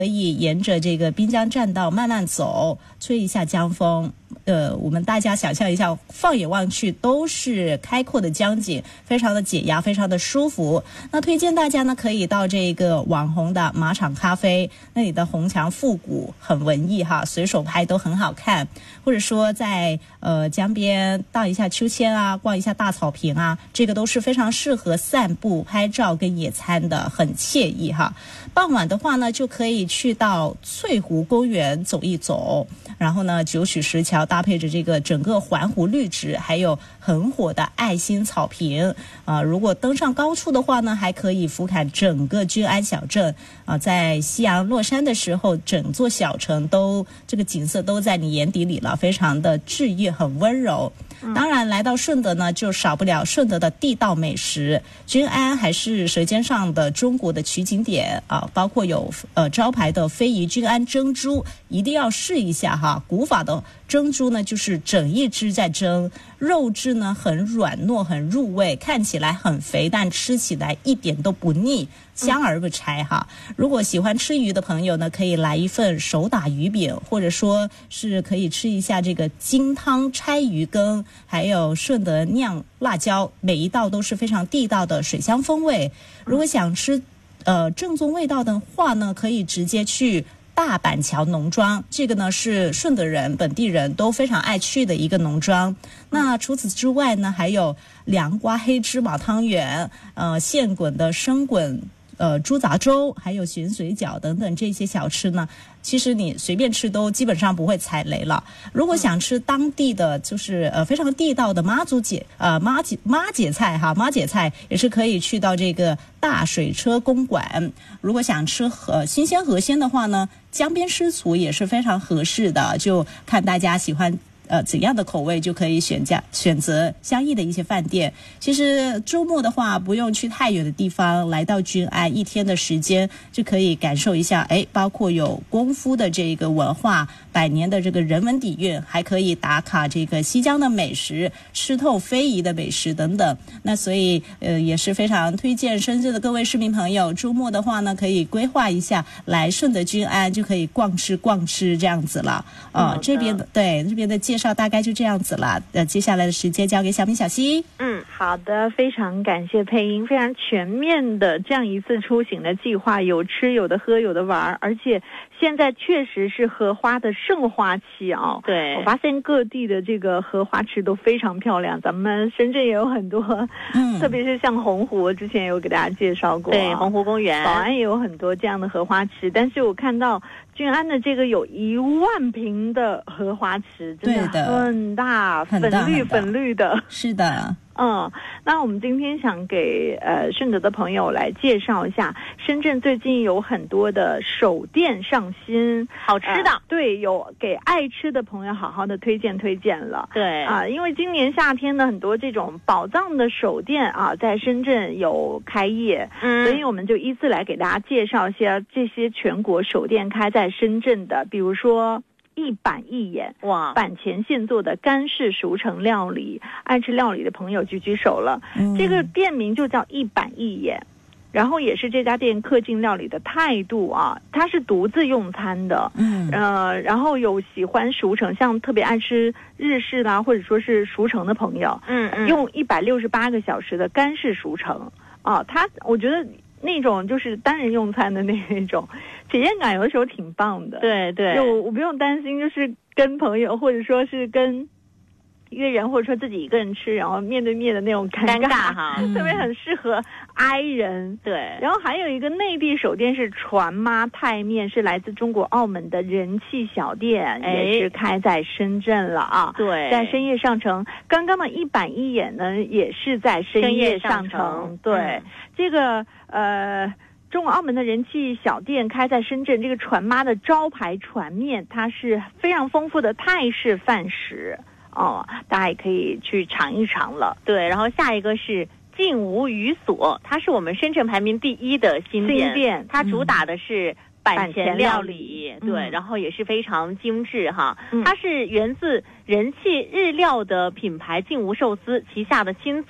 可以沿着这个滨江栈道慢慢走，吹一下江风。我们大家想象一下，放眼望去都是开阔的江景，非常的解压，非常的舒服。那推荐大家呢，可以到这个网红的马场咖啡，那里的红墙复古，很文艺哈，随手拍都很好看。或者说在江边荡一下秋千啊，逛一下大草坪啊，这个都是非常适合散步、拍照跟野餐的，很惬意哈。傍晚的话呢，就可以去到翠湖公园走一走，然后呢，九曲石桥搭配着这个整个环湖绿植，还有很火的爱心草坪如果登上高处的话呢，还可以俯瞰整个均安小镇在夕阳落山的时候，整座小城都这个景色都在你眼底里了，非常的治愈，很温柔。当然来到顺德呢，就少不了顺德的地道美食。均安还是舌尖上的中国的取景点包括有招牌的非遗均安蒸猪，一定要试一下哈。古法的蒸猪呢，就是整一只在蒸，肉质呢很软糯，很入味，看起来很肥，但吃起来一点都不腻，香而不柴哈。如果喜欢吃鱼的朋友呢，可以来一份手打鱼饼，或者说是可以吃一下这个金汤拆鱼羹，还有顺德酿辣椒，每一道都是非常地道的水乡风味。如果想吃正宗味道的话呢，可以直接去大板桥农庄，这个呢是顺德人本地人都非常爱去的一个农庄。那除此之外呢，还有凉瓜黑芝麻汤圆现滚的生滚猪杂粥，还有咸水饺等等这些小吃呢，其实你随便吃都基本上不会踩雷了。如果想吃当地的就是非常地道的妈姐菜哈，妈姐菜也是可以去到这个大水车公馆。如果想吃新鲜河鲜的话呢，江边吃醋也是非常合适的，就看大家喜欢怎样的口味，就可以选择相应的一些饭店。其实周末的话不用去太远的地方，来到均安一天的时间就可以感受一下包括有功夫的这个文化，100年的这个人文底蕴，还可以打卡这个西江的美食，吃透非遗的美食等等。那所以也是非常推荐深圳的各位市民朋友，周末的话呢，可以规划一下来顺德均安，就可以逛吃这样子了这边的介绍大概就这样子了。接下来的时间交给小米小溪。 好的，非常感谢配音，非常全面的这样一次出行的计划，有吃有的喝有的玩，而且现在确实是荷花的盛花期对， 我发现各地的这个荷花池都非常漂亮，咱们深圳也有很多特别是像洪湖，之前有给大家介绍过对，洪湖公园， 宝安也有很多这样的荷花池，但是我看到均安的这个有10000坪的荷花池，真的很大，粉绿的， 是的。 那我们今天想给顺德的朋友来介绍一下，深圳最近有很多的手店上新， 好吃的， 对，有给爱吃的朋友好好的推荐了。 对因为今年夏天呢，很多这种宝藏的手店在深圳有开业，所以我们就依次来给大家介绍一些这些全国手店开在深圳的，比如说一板一眼， 哇， 板前现做的干式熟成料理，爱吃料理的朋友举手了。这个店名就叫一板一眼，然后也是这家店恪尽料理的态度它是独自用餐的，然后有喜欢熟成，像特别爱吃日式啦，或者说是熟成的朋友，用168个小时的干式熟成我觉得那种就是单人用餐的那种体验感有的时候挺棒的。 对， 就我不用担心就是跟朋友或者说是跟约人，或者说自己一个人吃，然后面对面的那种尴尬哈， 特别很适合 I 人。 对， 然后还有一个内地手店是船妈泰面，是来自中国澳门的人气小店，也是开在深圳了对， 在深业上城。刚刚的一板一眼呢，也是在深业上城。对，这个中国澳门的人气小店开在深圳，这个船妈的招牌船面，它是非常丰富的泰式饭食大家也可以去尝一尝了。 对，然后下一个是劲无语所，它是我们深圳排名第1的新店，它主打的是板前料理，对，然后也是非常精致哈。它是源自人气日料的品牌劲无寿司旗下的新作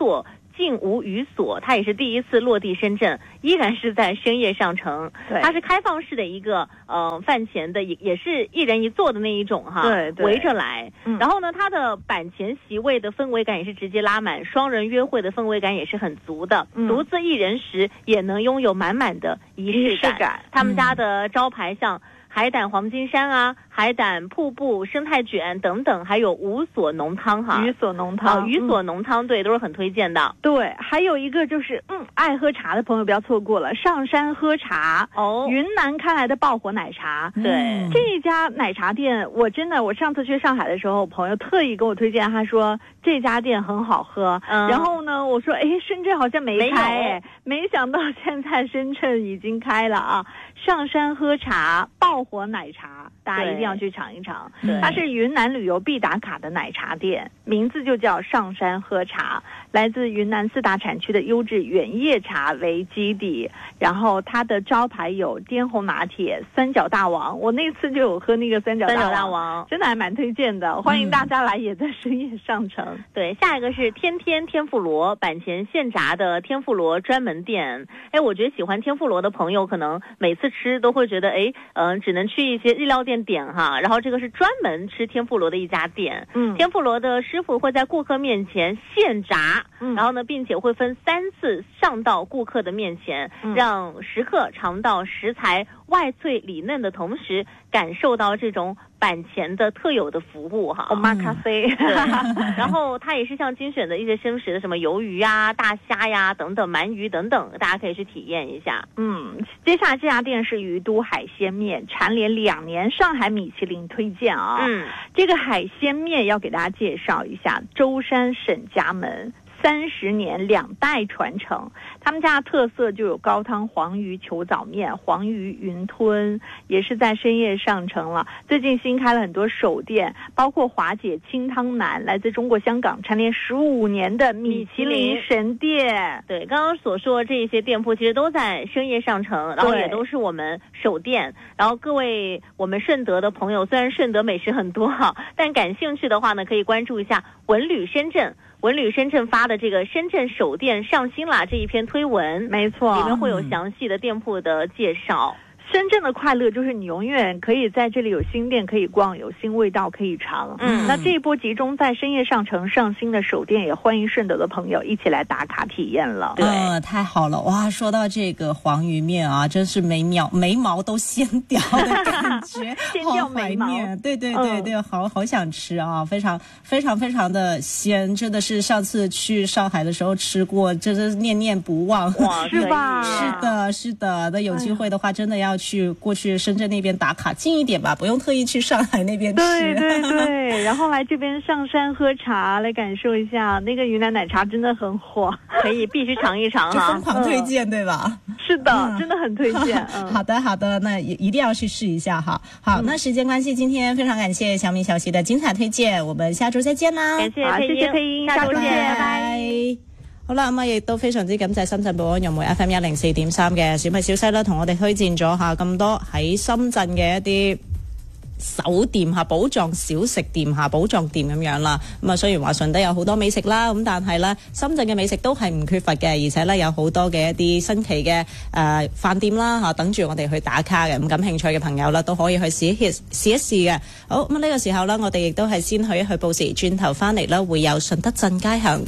晋吴语所，它也是第一次落地深圳，依然是在深夜上城。它是开放式的一个饭前的，也是一人一座的那一种哈， 对， 围着来。然后呢，它的板前席位的氛围感也是直接拉满，双人约会的氛围感也是很足的。独自一人时也能拥有满满的仪式感。他们家的招牌像海胆黄金山啊，海胆瀑布、生态卷等等，还有五所浓汤哈， 鱼所浓汤， 鱼所浓汤，对，都是很推荐的。 对，还有一个就是爱喝茶的朋友不要错过了，上山喝茶哦，云南开来的爆火奶茶。 对， 这家奶茶店我上次去上海的时候，朋友特意跟我推荐，他说这家店很好喝。然后呢，我说深圳好像没开，没想到现在深圳已经开了啊！上山喝茶爆火奶茶，大家一定要去尝一尝。它是云南旅游必打卡的奶茶店，名字就叫上山喝茶，来自云南4大产区的优质原叶茶为基底，然后它的招牌有滇红拿铁、三角大王，我那次就有喝那个三角大王，真的还蛮推荐的，欢迎大家来，也在深夜上城。 对，下一个是天妇罗，板前现炸的天妇罗专门店。我觉得喜欢天妇罗的朋友，可能每次吃都会觉得只能去一些日料店点哈，然后这个是专门吃天妇罗的一家店。天妇罗的师傅会在顾客面前现炸，然后呢，并且会分3次上到顾客的面前，让食客尝到食材外脆里嫩的同时，感受到这种板前的特有的服务哈。 omakase。 然后它也是像精选的一些生食的，什么鱿鱼啊、大虾呀等等、鳗鱼等等，大家可以去体验一下。 接下来这家店是鱼都海鲜面，蝉联2年上海米其林推荐啊。这个海鲜面要给大家介绍一下，舟山沈家门。30年2代传承，他们家的特色就有高汤黄鱼球藻面、黄鱼云吞，也是在深夜上城了。最近新开了很多手店，包括华姐清汤腩，来自中国香港，蝉联15年的米其林神店。 对，刚刚所说的这些店铺其实都在深夜上城，然后也都是我们首店。然后各位我们顺德的朋友，虽然顺德美食很多哈，但感兴趣的话呢，可以关注一下文旅深圳。文旅深圳发的这个深圳首店上新啦这一篇推文， 没错， 里面会有详细的店铺的介绍。 深圳的快乐就是你永远可以在这里有新店可以逛，有新味道可以尝。那这一波集中在深夜上城上新的首店，也欢迎顺德的朋友一起来打卡体验了。 太好了哇！说到这个黄鱼面啊，真是眉毛都掀掉的感觉， 掀掉眉毛。 对，好想吃啊！非常非常非常的鲜，真的是上次去上海的时候吃过，真是念念不忘。 哇， 是吧？ 是的。那有机会的话，真的要过去深圳那边打卡，近一点吧，不用特意去上海那边吃。 对，然后来这边上山喝茶，来感受一下那个云南奶茶，真的很火， 必须尝一尝哈， 疯狂推荐对吧？ 是的，真的很推荐。 好的，那也一定要去试一下哈。好，那時間關係，今天非常感謝小米小溪的精彩推薦，我們下周再見啦。 感謝配音，下周見，拜拜。 好啦，咁啊，亦都非常之感謝深圳寶安融媒 FM 104.3嘅小米小西啦，同我哋推薦咗下咁多喺深圳嘅一啲手店下寶藏小食店下寶藏店咁樣啦。咁啊，雖然話順德有好多美食啦，咁但係咧深圳嘅美食都係唔缺乏嘅，而且咧有好多嘅一啲新奇嘅飯店啦嚇，等住我哋去打卡嘅。咁感興趣嘅朋友啦，都可以去試一試嘅。好，咁呢個時候咧，我哋亦都係先去一去報時，轉頭翻嚟啦，會有順德鎮街行。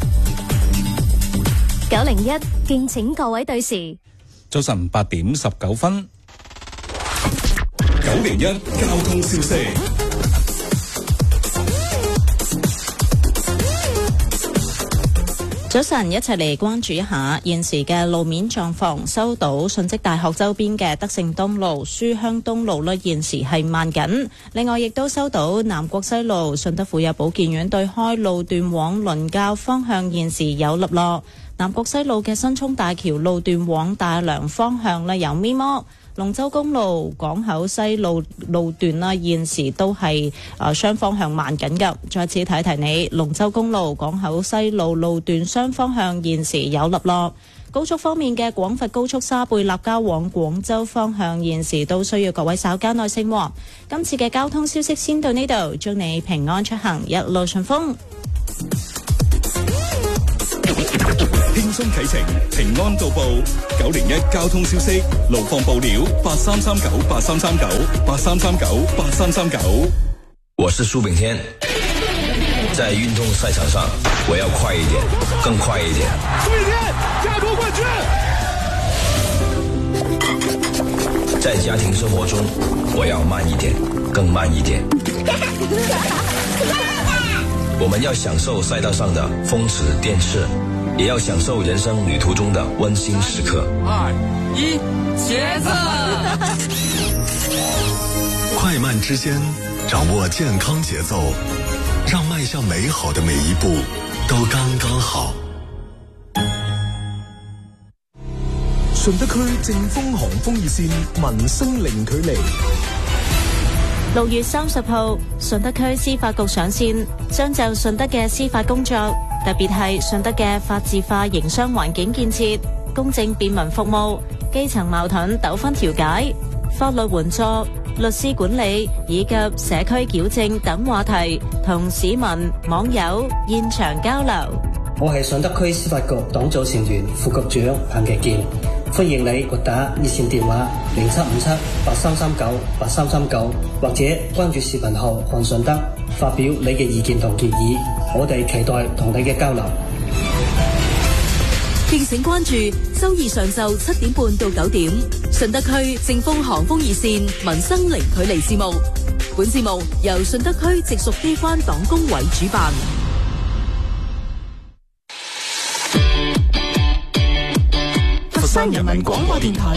901，敬請各位對時。 早晨8點19分。901交通消息。 早晨，一齊嚟關注一下現時嘅路面狀況。收到順積大學周邊嘅德勝東路、書香東路呢，現時係慢緊。另外，亦都收到南國西路、順德婦幼保健院對開路段往倫教方向，現時有立落。南國西路嘅新涌大橋路段往大良方向呢，有咪摩。龍舟公路港口西路路段啦，現時都係雙方向慢緊㗎。再次提提你，龍舟公路港口西路路段雙方向現時有立落。高速方面嘅廣佛高速沙貝立交往廣州方向，現時都需要各位稍加耐性喎。今次嘅交通消息先到呢度，祝你平安出行，一路順風。 鬆啟程，平安到埗。901交通消息，路況報料8339833983398339。 我是苏炳添，在运动赛场上，我要快一点，更快一点。 苏炳添，亚洲冠军。 在家庭生活中，我要慢一点，更慢一点。我们要享受赛道上的风驰电掣，也要享受人生旅途中的温馨时刻。 2、1，茄子！ 快慢之间，掌握健康节奏，让迈向美好的每一步都剛剛好。 順德區正豐航風熱線，民生零距離。 6月30號，順德區司法局上線，將就順德嘅司法工作，特別係順德嘅法治化營商環境建設、公正便民服務、基層矛盾糾紛調解、法律援助、律師管理以及社區矯正等話題，同市民、網友現場交流。 我係順德區司法局黨組成員、副局長彭繼健，歡迎你撥打熱線電話075783398339，或者關注視頻號看順德，發表你嘅意見同建議，我哋期待同你嘅交流。 敬請關注周二上晝7點半到9點，順德區正豐航風熱線民生零距離節目。本節目由順德區直屬機關黨工委主辦。 佛山人民廣播電台